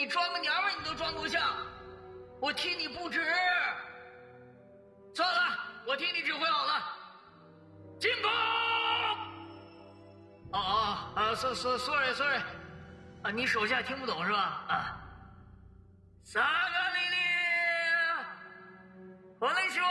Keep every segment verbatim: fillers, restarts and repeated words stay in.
你装个娘们你都装不下，我替你不值。算了，我替你指挥好了，进攻！哦哦啊，so so sorry sorry， 啊，你手下听不懂是吧？啊，萨嘎里里，我来说，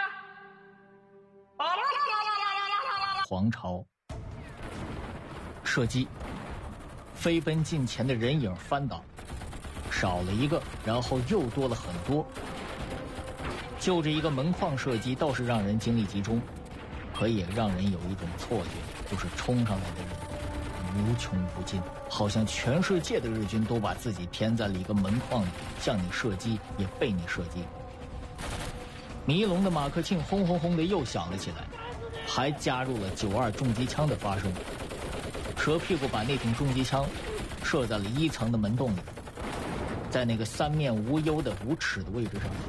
啊啦啦啦啦啦啦啦啦！ 皇朝射击，飞奔近前的人影翻倒，少了一个，然后又多了很多。就这一个门框射击倒是让人精力集中，可也让人有一种错觉，就是冲上来的人无穷无尽，好像全世界的日军都把自己填在了一个门框里，向你射击也被你射击。迷龙的马克沁轰轰轰的又响了起来，还加入了九二重机枪的发生。蛇屁股把那挺重机枪射在了一层的门洞里，在那个三面无忧的无耻的位置上射。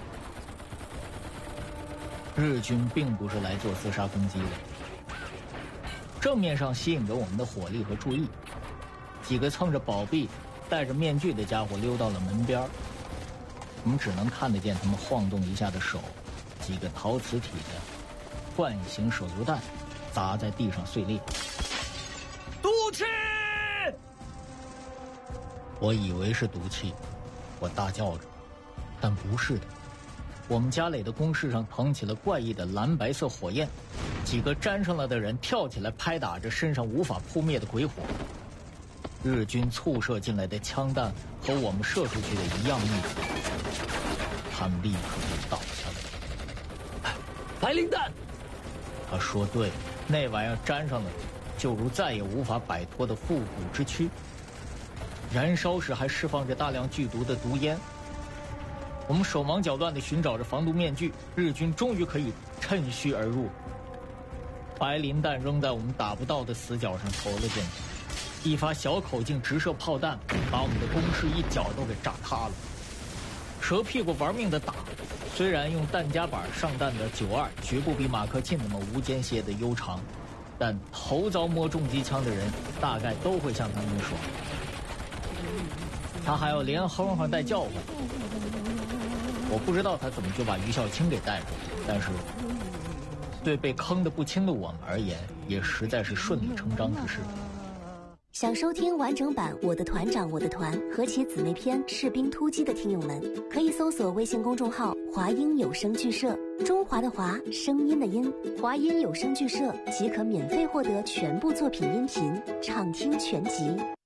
日军并不是来做自杀攻击的，正面上吸引着我们的火力和注意，几个蹭着宝臂戴着面具的家伙溜到了门边，我们只能看得见他们晃动一下的手，几个陶瓷体的惯型手榴弹砸在地上碎裂。毒气！我以为是毒气，我大叫着，但不是的。我们家里的工事上腾起了怪异的蓝白色火焰，几个沾上了的人跳起来拍打着身上无法扑灭的鬼火。日军促射进来的枪弹和我们射出去的一样密集，他们立刻就倒下来。 白磷弹， 他说对，那玩意儿沾上了，就如再也无法摆脱的复古之躯。燃烧时还释放着大量剧毒的毒烟。我们手忙脚乱地寻找着防毒面具，日军终于可以趁虚而入。白磷弹扔在我们打不到的死角上投了进来，一发小口径直射炮弹把我们的工事一脚都给炸塌了。蛇屁股玩命地打，虽然用弹夹板上弹的九二绝不比马克沁那么无间歇的悠长，但头遭摸重机枪的人大概都会像他们说，他还要连哼哼带叫唤。我不知道他怎么就把于孝清给带上，但是对被坑得不轻的我们而言，也实在是顺理成章之事。 想收听完整版《我的团长我的团》和其姊妹篇《士兵突击》的听友们，可以搜索微信公众号“华音有声剧社”，中华的华，声音的音，华音有声剧社即可免费获得全部作品音频，畅听全集。